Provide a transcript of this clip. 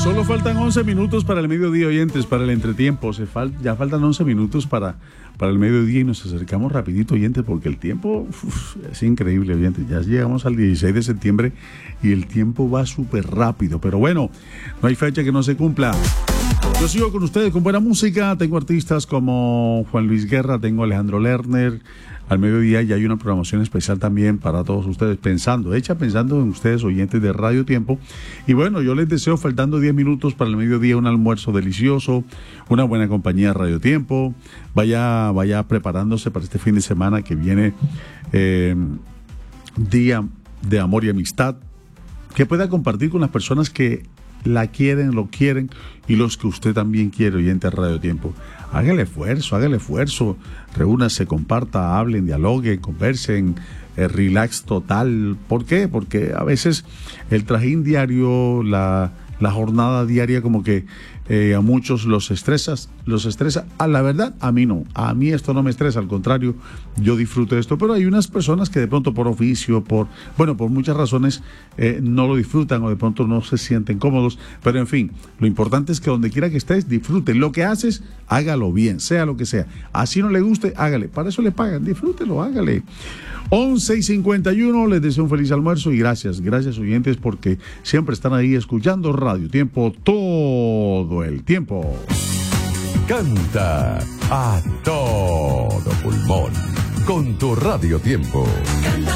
Solo faltan 11 minutos para el mediodía, oyentes, para el entretiempo. Ya faltan 11 minutos para el mediodía y nos acercamos rapidito, oyentes, porque el tiempo es increíble, oyentes. Ya llegamos al 16 de septiembre y el tiempo va súper rápido. Pero bueno, no hay fecha que no se cumpla. Yo sigo con ustedes con buena música. Tengo artistas como Juan Luis Guerra, tengo Alejandro Lerner. Al mediodía ya hay una programación especial también para todos ustedes, pensando en ustedes, oyentes de Radio Tiempo. Y bueno, yo les deseo, faltando 10 minutos para el mediodía, un almuerzo delicioso, una buena compañía de Radio Tiempo. Vaya preparándose para este fin de semana que viene, Día de Amor y Amistad, que pueda compartir con las personas que la quieren, lo quieren, y los que usted también quiere, oyente de Radio Tiempo. Haga el esfuerzo, reúnase, comparta, hablen, dialoguen, conversen, relax total. ¿Por qué? Porque a veces el trajín diario, la jornada diaria, como que a muchos los estresa. A la verdad, a mí no. A mí esto no me estresa, al contrario, yo disfruto de esto. Pero hay unas personas que de pronto por oficio, por muchas razones no lo disfrutan o de pronto no se sienten cómodos. Pero en fin, lo importante es que donde quiera que estés, disfrute. Lo que haces, hágalo bien, sea lo que sea. Así no le guste, hágale. Para eso le pagan, disfrútelo, hágale. 11:51, les deseo un feliz almuerzo y gracias oyentes, porque siempre están ahí escuchando Radio Tiempo todo el tiempo. Canta a todo pulmón con tu Radio Tiempo.